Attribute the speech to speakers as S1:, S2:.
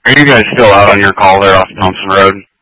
S1: Are you guys still out on your call there off Thompson Road?